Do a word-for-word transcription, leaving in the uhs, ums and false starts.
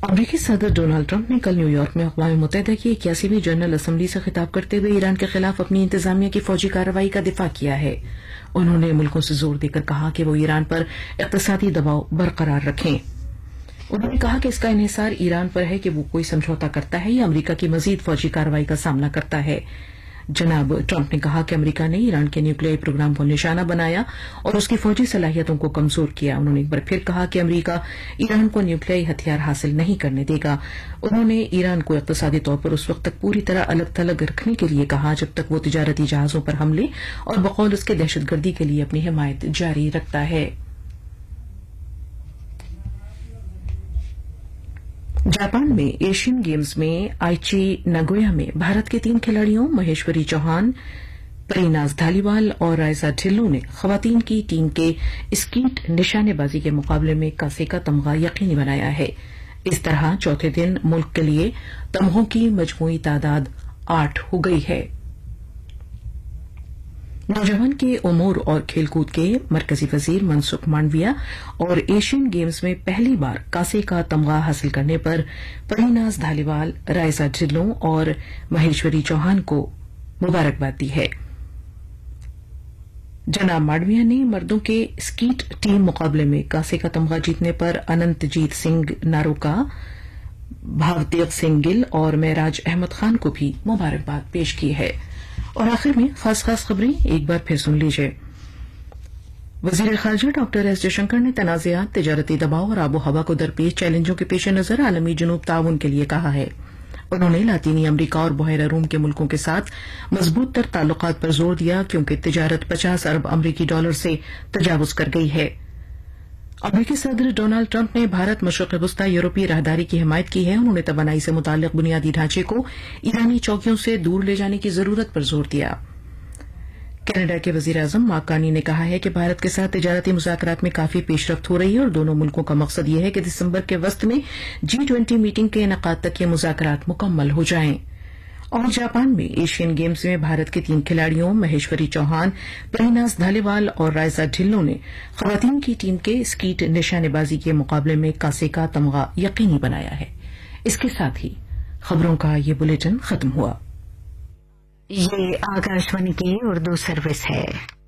अमरीकी सदर Donald Trump ने कल न्यूयॉर्क में अक़वाम मुत्तहिदा की इक्यासीवीं जनरल असम्बली से खिताब करते हुए ईरान के खिलाफ अपनी इंतजामिया की फौजी कार्रवाई का दिफा किया है। उन्होंने मुल्कों से जोर देकर कहा कि वो ईरान पर इक़्तिसादी दबाव बरकरार रखें। उन्होंने कहा कि इसका इन्हिसार ईरान पर है कि वो कोई समझौता करता है या अमरीका की मजीद फौजी कार्रवाई का सामना करता है। जनाब ट्रंप ने कहा कि अमरीका ने ईरान के न्यूक्लियर प्रोग्राम को निशाना बनाया और उसकी फौजी सलाहियतों को कमजोर किया। उन्होंने एक बार फिर कहा कि अमरीका ईरान को न्यूक्लियर हथियार हासिल नहीं करने देगा। उन्होंने ईरान को इक़्तिसादी तौर पर उस वक्त तक पूरी तरह अलग थलग रखने के लिए कहा जब तक वो तिजारती जहाजों पर हमले और बकौल उसके दहशतगर्दी के लिए अपनी हिमायत जारी रखता है। जापान में एशियन गेम्स में आइची नागोया में भारत के तीन खिलाड़ियों महेश्वरी चौहान, परिनाज धालीवाल और रायजा ढिल्लों ने खवातीन की टीम के स्कीट निशानेबाजी के मुकाबले में कांसे का तमगा यकीनी बनाया है। इस तरह चौथे दिन मुल्क के लिए तमगों की मजमूई तादाद आठ हो गई है। नौजवान के उमूर और खेलकूद के मरकजी वजीर मनसुख मांडविया और एशियन गेम्स में पहली बार कांसे का तमगा हासिल करने पर परिनाज धालीवाल, रायजा ढिल्लों और महेश्वरी चौहान को मुबारकबाद दी है। जनाब मांडविया ने मर्दों के स्कीट टीम मुकाबले में कांसे का तमगा जीतने पर अनंतजीत सिंह नारोका, भावतेग सिंह गिल और महराज अहमद खान को भी मुबारकबाद पेश की है। और आखिर में खास खास खबरें एक बार फिर सुन लीजिए। वजीर खारजा डॉक्टर एस जयशंकर ने तनाज़ात, तिजारती दबाव और आबो हवा को दरपेश चैलेंजों के पेश नजर आलमी जुनूब ताउन के लिए कहा है। उन्होंने लातीनी अमरीका और बहरा रूम के मुल्कों के साथ मजबूत तर ताल्लुकात पर जोर दिया क्योंकि तिजारत पचास अरब अमरीकी डॉलर से तजावुज कर गई है। अमरीकी सदर डोनाल्ड ट्रंप ने भारत मशरक़ वस्ता यूरोपीय राहदारी की हिमायत की है। उन्होंने तवानाई से मुताल्लिक़ बुनियादी ढांचे को ईरानी चौकियों से दूर ले जाने की जरूरत पर जोर दिया। कनाडा के वजीर आजम मार्क कार्नी ने कहा है कि भारत के साथ तिजारती मुज़ाकरात में काफी पेशरफ्त हो रही है और दोनों मुल्कों का मकसद यह है कि दिसंबर के वस्त में जी ट्वेंटी मीटिंग के इनेकाद तक ये मुज़ाकरात मुकम्मल हो जाएं। और जापान में एशियन गेम्स में भारत के तीन खिलाड़ियों महेश्वरी चौहान, परिनाज धालीवाल और रायजा ढिल्लों ने खवातीन की टीम के स्कीट निशानेबाजी के मुकाबले में कांसे का तमगा यकीनी बनाया है। इसके साथ ही खबरों का ये बुलेटिन खत्म हुआ। ये आकाशवाणी की उर्दू सर्विस है।